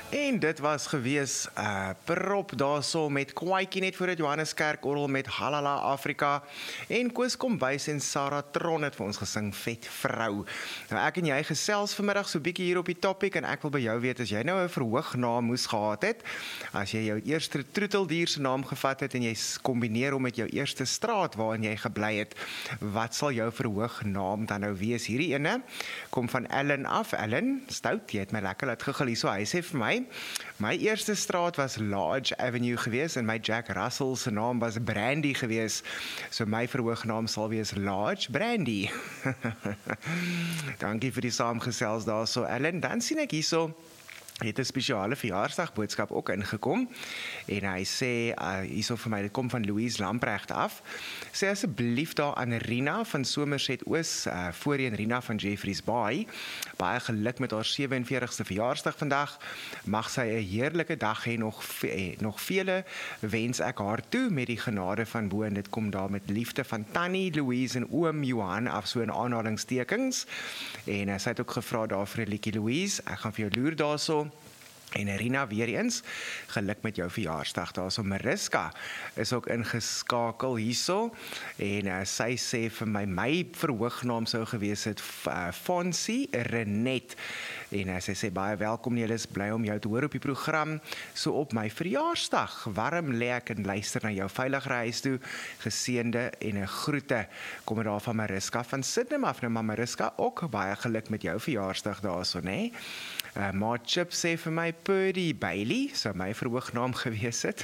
En dit was gewees prop daarso met Kwaaikie net voor het Johanneskerk orgel met Halala Afrika en Koos Kombuis en Sarah Tron het vir ons gesing Vet Vrou. Nou ek en jy gesels vanmiddag so bietjie hier op die topic en ek wil by jou weet as jy nou 'n verhoognaam moes gehad het, as jy jou eerste troeteldier se naam gevat het en jy kombineer hom met jou eerste straat waarin jy gebly het, wat sal jou verhoognaam dan nou wees? Hierdie ene kom van Ellen af. Ellen, stout, jy het my lekker laat giggel hier, so hy sê vir my eerste straat was Large Avenue gewees en my Jack Russell se naam was Brandy gewees. So my verhoognaam sal wees Large Brandy. Dankie vir die saamgesels daarso, Ellen. Dan sien ek hierso het 'n spesiale verjaarsdagboodskap ook ingekom en hy sê hierso vir my, dit kom van Louise Lamprecht af, sê asseblief daar aan Rina van Somerset Oos, voorheen Rina van Jeffreys Bay, baie geluk met haar 47ste verjaarsdag vandag, mag sy 'n heerlike dag hê, nog vele wens ek haar toe met die genade van bo, en dit kom daar met liefde van Tannie, Louise en oom Johan af, so in aanhalingstekens, en sy het ook gevra daar vir 'n liedjie. Louise, ek gaan vir jou loer daarso. En Rina, weer eens, geluk met jou verjaarsdag daarso. Mariska is ook ingeskakel hierso, en sy sê vir my verhoognaam sou gewees het Fonsie Renet, en sy sê baie welkom, julle is bly om jou te hoor op die program, so op my verjaarsdag, warm lê ek en luister na jou veilig huis toe, geseënde en 'n groete, kom er daar van Mariska van Sydney af. Nou maar Mariska, ook baie geluk met jou verjaarsdag daarso, né? Maar Chip sê vir my Purdy Bailey, sou my verhoognaam gewees het.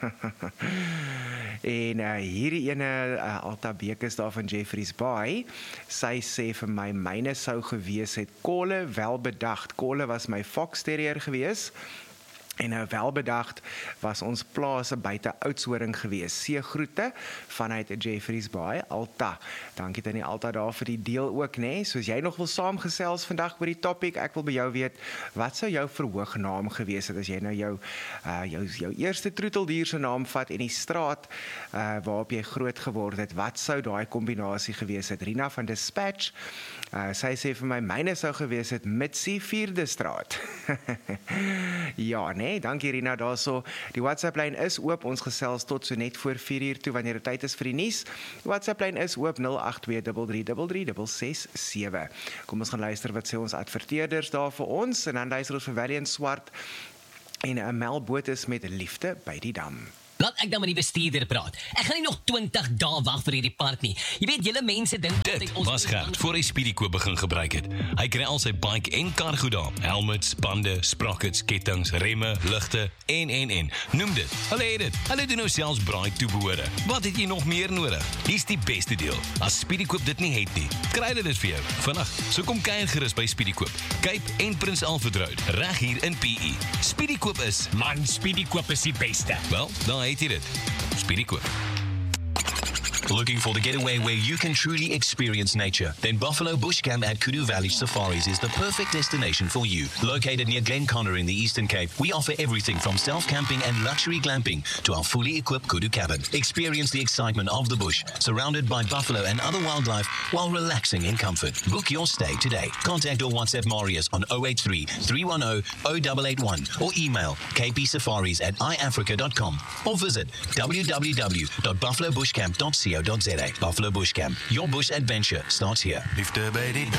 En hierdie ene, Alta Bekes daar van Jeffreys Bay, sy sê vir my, myne sou gewees het Kolle Welbedacht. Kolle was my Fox Terrier gewees, en Welbedacht was ons plaas buite Oudtshoorn gewees. Seegroete vanuit Jeffreys Bay, Alta. Dankie aan die Alta daar vir die deel ook, né? Soos jy nog wil saamgesels vandag oor die topic, ek wil by jou weet, wat sou jou verhoognaam gewees het as jy nou jou eerste troeteldier se naam vat en die straat waarop jy groot geword het, wat sou daai kombinasie gewees het? Rina van Dispatch, sy sê vir my, myne sou gewees het Mitsie 4de straat. Ja, nee, dankie Rina daarso. Die WhatsApp-lyn is oop, ons gesels tot so net voor 4 uur toe, wanneer dit tyd is vir die nuus. Die WhatsApp-lyn is oop 082333367. Kom ons gaan luister wat sê ons adverteerders daar vir ons, en dan luister ons vir Valiant Swart en Mel Botha met Liefde by die Dam. Laat ek dan met die bestuurder praat. Ek gaan nie nog 20 dae wag vir hierdie park nie. Jy weet, julle mense dink dit was Gert voor hy Speedykoop begin gebruik het. Hy kry al sy bike en kar goed daar. Helmets, bande, sprockets, kettings, remme, ligte en. Noem dit. Hulle het dit. Hulle doen nou selfs braai toebehore. Wat het jy nog meer nodig? Hier's die beste deel. As Speedykoop dit nie het nie, kry hulle dit vir jou. Vandag, so kom kuier gerus by Speedykoop. Cape en Prins Alfred Road, reg hier in PE. Speedykoop is, Man, Speedykoop is die beste. wel, daar het jy dit. Speedykoop. Looking for the getaway where you can truly experience nature? Then Buffalo Bush Camp at Kudu Valley Safaris is the perfect destination for you. Located near Glenconnor in the Eastern Cape, we offer everything from self-camping and luxury glamping to our fully equipped Kudu cabin. Experience the excitement of the bush, surrounded by buffalo and other wildlife while relaxing in comfort. Book your stay today. Contact or WhatsApp Marius on 083 310 0881 or email kpsafaris@iafrica.com or visit www.buffalobushcamp.co.za. Buffalo Bush Camp. Your bush adventure starts here. Liefde by die